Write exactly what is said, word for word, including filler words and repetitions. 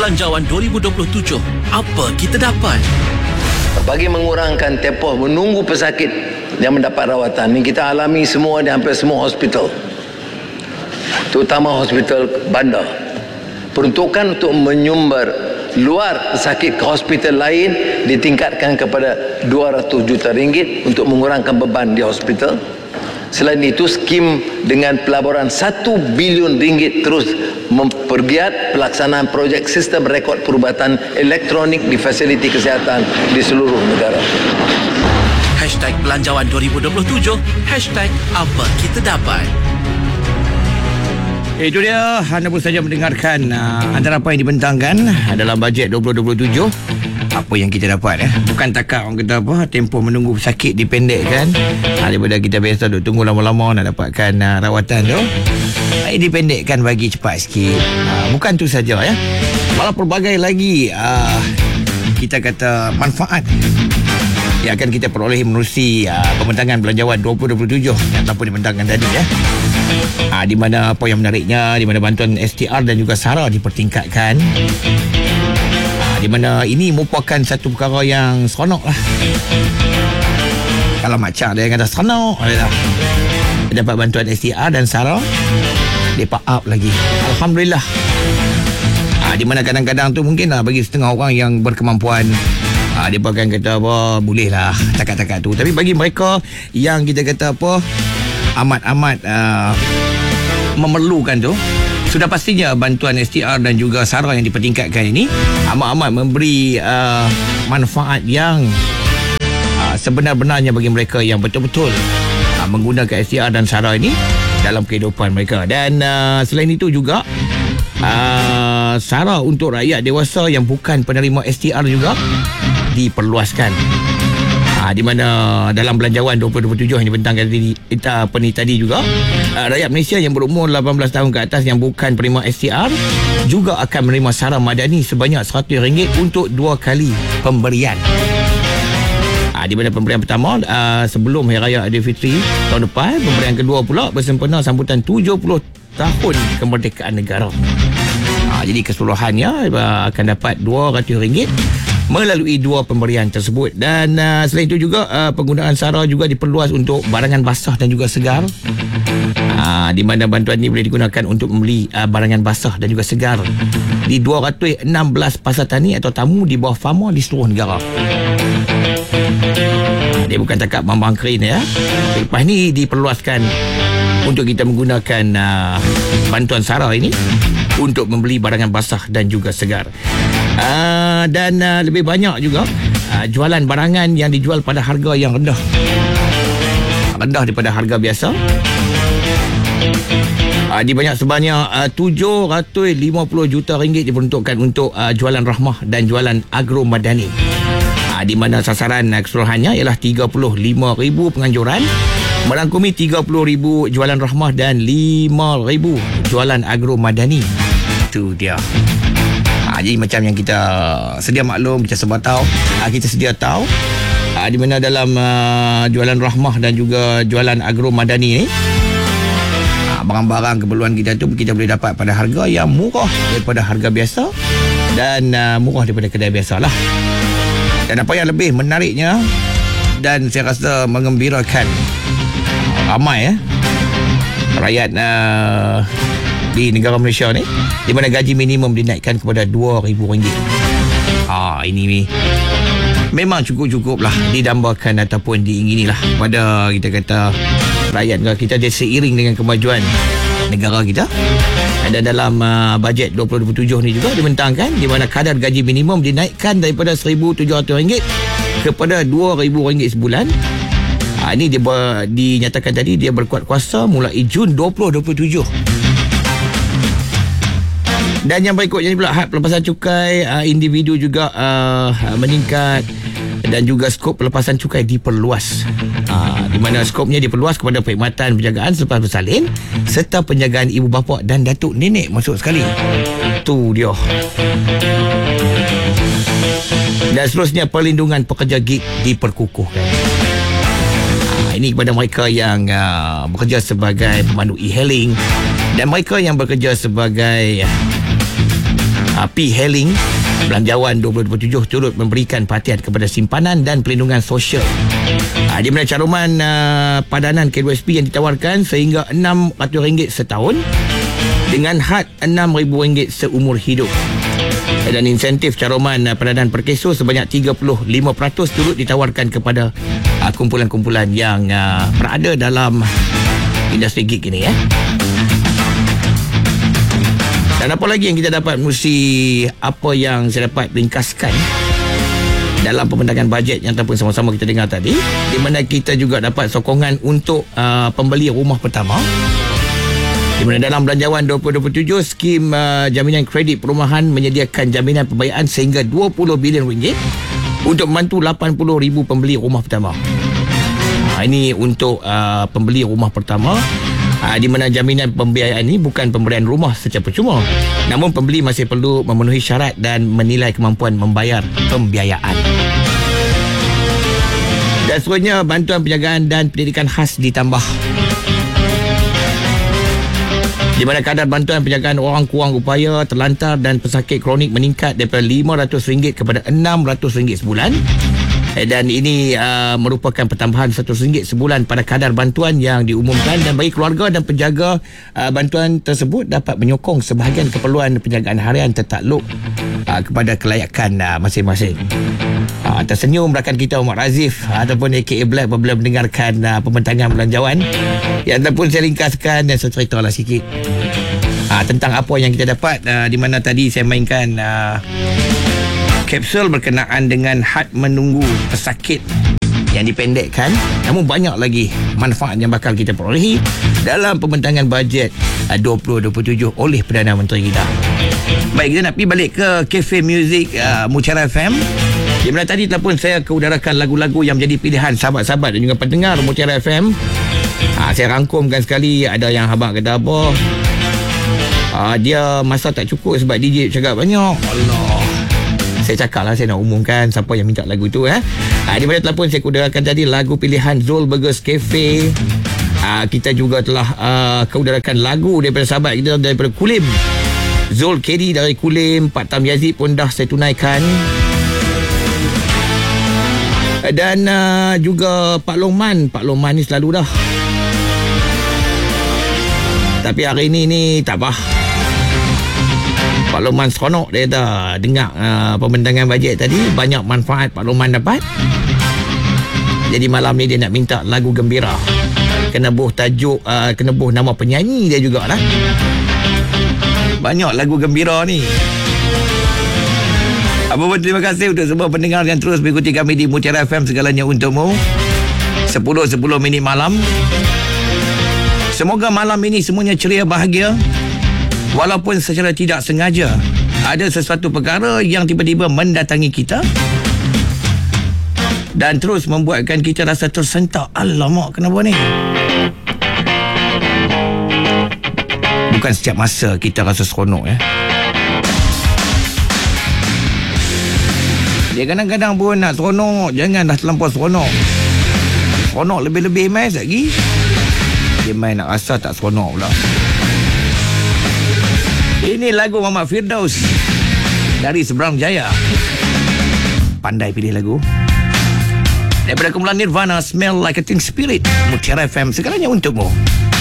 Belanjawan dua ribu dua puluh tujuh, apa kita dapat? Bagi mengurangkan tempoh menunggu pesakit yang mendapat rawatan, ini kita alami semua di hampir semua hospital, terutama hospital bandar. Peruntukan untuk menyumber luar pesakit ke hospital lain ditingkatkan kepada dua ratus juta ringgit untuk mengurangkan beban di hospital. Selain itu, skim dengan pelaburan satu bilion ringgit terus mempergiat pelaksanaan projek sistem rekod perubatan elektronik di fasiliti kesihatan di seluruh negara. Hashtag Belanjawan dua ribu dua puluh tujuh, hashtag apa kita dapat. Itu dia, anda pun saja mendengarkan uh, antara apa yang dibentangkan dalam bajet dua ribu dua puluh tujuh. Apa yang kita dapat, eh? Bukan takat orang kata apa, tempoh menunggu sakit dipendekkan, ha, daripada kita biasa duk tunggu lama-lama nak dapatkan uh, rawatan tu, ha, dipendekkan bagi cepat sikit. Ha, bukan tu saja, ya, malah pelbagai lagi uh, kita kata manfaat yang akan kita peroleh menerusi uh, pembentangan Belanjawan dua ribu dua puluh tujuh yang telah pun dibentangkan tadi, ya. Ha, di mana apa yang menariknya, di mana bantuan S T R dan juga SARA dipertingkatkan, di mana ini merupakan satu perkara yang seronok lah. Kalau macam dia kata seronok, dia dapat bantuan S T R dan SARA, dia up lagi, Alhamdulillah. Ha, di mana kadang-kadang tu mungkin lah bagi setengah orang yang berkemampuan, ha, dia akan kata apa, boleh lah takat-takat tu. Tapi bagi mereka yang kita kata apa, amat-amat uh, memerlukan tu, sudah pastinya bantuan S T R dan juga SARA yang dipertingkatkan ini amat-amat memberi uh, manfaat yang uh, sebenar-benarnya bagi mereka yang betul-betul uh, menggunakan S T R dan SARA ini dalam kehidupan mereka. Dan uh, selain itu juga uh, SARA untuk rakyat dewasa yang bukan penerima S T R juga diperluaskan. Ha, di mana dalam Belanjawan dua ribu dua puluh tujuh yang dibentangkan tadi, kita apa ni tadi juga, uh, rakyat Malaysia yang berumur lapan belas tahun ke atas yang bukan penerima S T R juga akan menerima SARA Madani sebanyak seratus ringgit untuk dua kali pemberian. Ha, di mana pemberian pertama uh, sebelum Hari Raya Aidilfitri tahun depan, pemberian kedua pula bersempena sambutan tujuh puluh tahun kemerdekaan negara. Ha, jadi keseluruhannya uh, akan dapat dua ratus ringgit melalui dua pemberian tersebut. Dan uh, selain itu juga uh, penggunaan SARA juga diperluas untuk barangan basah dan juga segar, uh, di mana bantuan ini boleh digunakan untuk membeli uh, barangan basah dan juga segar di dua ratus enam belas pasar tani atau tamu di bawah Fama di seluruh negara. Dia bukan takat bambang kering, ya. Lepas ni diperluaskan untuk kita menggunakan uh, bantuan SARA ini untuk membeli barangan basah dan juga segar. Uh, dan uh, lebih banyak juga uh, jualan barangan yang dijual pada harga yang rendah rendah daripada harga biasa. Uh, di banyak sebanyak uh, tujuh ratus lima puluh juta ringgit diperuntukkan untuk uh, jualan rahmah dan jualan agro madani, uh, di mana sasaran uh, keseluruhannya ialah tiga puluh lima ribu penganjuran, merangkumi tiga puluh ribu jualan rahmah dan lima ribu jualan agro madani. Itu dia. Ha, jadi macam yang kita sedia maklum, kita sebab tahu, ha, kita sedia tahu, ha, di mana dalam uh, jualan rahmah dan juga jualan agro madani ni, ha, barang-barang keperluan kita tu kita boleh dapat pada harga yang murah daripada harga biasa dan uh, murah daripada kedai biasa lah. Dan apa yang lebih menariknya dan saya rasa mengembirakan ramai, eh, rakyat uh, di negara Malaysia ni, di mana gaji minimum dinaikkan kepada dua ribu ringgit. Ah, ini ni memang cukup-cukup lah didambakan ataupun diinginilah pada kita kata rakyat negara kita, dia seiring dengan kemajuan negara kita. Dan dalam uh, bajet dua ribu dua puluh tujuh ni juga dibentangkan di mana kadar gaji minimum dinaikkan daripada seribu tujuh ratus ringgit kepada dua ribu ringgit sebulan. Ah, ini dia ber, dinyatakan tadi dia berkuat kuasa mulai Jun dua ribu dua puluh tujuh. Dan yang berikutnya pula, had pelepasan cukai uh, individu juga uh, meningkat dan juga skop pelepasan cukai diperluas, uh, di mana skopnya diperluas kepada perkhidmatan penjagaan selepas bersalin serta penjagaan ibu bapa dan datuk nenek masuk sekali. Tu dia. Dan seterusnya, perlindungan pekerja gig diperkukuhkan. Uh, ini kepada mereka yang uh, bekerja sebagai pemandu e-hailing dan mereka yang bekerja sebagai uh, P-Hailing Belanjawan dua ribu dua puluh tujuh turut memberikan perhatian kepada simpanan dan perlindungan sosial. uh, Di mana caruman uh, padanan K dua S P yang ditawarkan sehingga enam ratus ringgit setahun dengan had enam ribu ringgit seumur hidup. Dan insentif caruman uh, padanan per keso sebanyak tiga puluh lima peratus turut ditawarkan kepada uh, kumpulan-kumpulan yang uh, berada dalam industri gig ini ya. Dan apa lagi yang kita dapat mesti apa yang saya dapat ringkaskan dalam pembentangan bajet yang ataupun sama-sama kita dengar tadi, di mana kita juga dapat sokongan untuk uh, pembeli rumah pertama, di mana dalam belanjawan dua ribu dua puluh tujuh skim uh, jaminan kredit perumahan menyediakan jaminan pembiayaan sehingga dua puluh bilion ringgit untuk membantu lapan puluh ribu pembeli rumah pertama. Ha, ini untuk uh, pembeli rumah pertama. Ha, di mana jaminan pembiayaan ini bukan pemberian rumah secara percuma, namun pembeli masih perlu memenuhi syarat dan menilai kemampuan membayar pembiayaan. Dan seterusnya, bantuan penjagaan dan pendidikan khas ditambah, di mana kadar bantuan penjagaan orang kurang upaya, terlantar dan pesakit kronik meningkat daripada lima ratus ringgit kepada enam ratus ringgit sebulan. Dan ini uh, merupakan pertambahan seratus ringgit sebulan pada kadar bantuan yang diumumkan, dan bagi keluarga dan penjaga, uh, bantuan tersebut dapat menyokong sebahagian keperluan penjagaan harian tertakluk uh, kepada kelayakan uh, masing-masing. Uh, tersenyum rakan kita Umar Razif uh, ataupun A K A Black apabila mendengarkan uh, pembentangan belanjawan yang ataupun saya ringkaskan dan saya ceritalah sikit uh, tentang apa yang kita dapat, uh, di mana tadi saya mainkan uh, kapsul berkenaan dengan had menunggu pesakit yang dipendekkan, namun banyak lagi manfaat yang bakal kita perolehi dalam pembentangan bajet dua ribu dua puluh tujuh oleh Perdana Menteri kita. Baik, kita nak pergi balik ke Cafe Music uh, Mutiara F M, di mana tadi telah pun saya keudarakan lagu-lagu yang menjadi pilihan sahabat-sahabat dan juga pendengar Mutiara F M. ha, Saya rangkumkan sekali. Ada yang Habang Kedabah, ha, dia masa tak cukup sebab D J cakap banyak. Allah, saya cakap lah, saya nak umumkan siapa yang minta lagu tu eh. Ha, di mana telah pun saya keudarakan tadi lagu pilihan Zul Burgers Cafe. Ha, kita juga telah uh, keudarakan lagu daripada sahabat kita daripada Kulim, Zul Kedi dari Kulim. Pak Tam Yazid pun dah saya tunaikan. Dan uh, juga Pak Loman. Pak Loman ni selalu dah. Tapi hari ni ni tak apa. Pak Loman seronok dia dah dengar uh, pembentangan bajet tadi. Banyak manfaat Pak Loman dapat. Jadi malam ni dia nak minta lagu gembira. Kena buh tajuk, uh, kena buh nama penyanyi dia jugalah. Banyak lagu gembira ni. Apa pun terima kasih untuk semua pendengar yang terus mengikuti kami di Mutiara F M, segalanya untukmu. sepuluh sepuluh minit malam. Semoga malam ini semuanya ceria, bahagia. Walaupun secara tidak sengaja ada sesuatu perkara yang tiba-tiba mendatangi kita dan terus membuatkan kita rasa tersentak. Alamak, kenapa ni? Bukan setiap masa kita rasa seronok ya. Dia kadang-kadang pun nak seronok, jangan dah terlampau seronok. Seronok lebih-lebih mai lagi. Dia main nak rasa tak seronok pula. Ini lagu Muhammad Firdaus dari Seberang Jaya. Pandai pilih lagu. Daripada kumpulan Nirvana, Smell Like a Teen Spirit. Mutiara F M, segalanya untukmu.